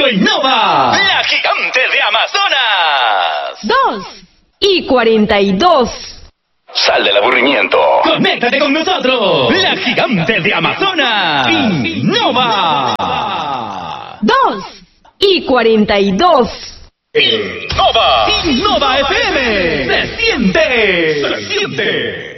Radio Innova, la gigante de Amazonas. 2:42. Sal del aburrimiento. Conéctate con nosotros. La gigante de Amazonas. Innova. 2:42. Innova. Innova FM. Se siente. Se siente.